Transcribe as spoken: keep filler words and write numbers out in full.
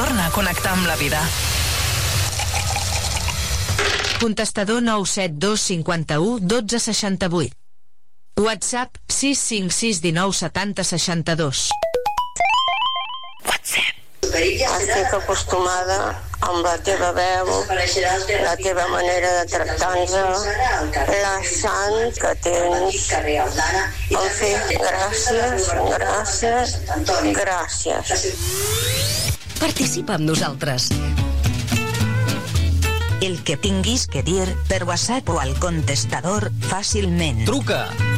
Torna a connectar amb la vida. Contestador nou set dos cinquanta-u dotze seixanta-vuit. WhatsApp sis cinc sis dinou setanta seixanta-dos. WhatsApp. Estic acostumada amb la teva veu, la teva manera de tractar-nos, la sang que tens. En fi, gràcies, gràcies, gràcies. Participa amb nosaltres. El que tinguis que dir per WhatsApp o al contestador fàcilment. Truca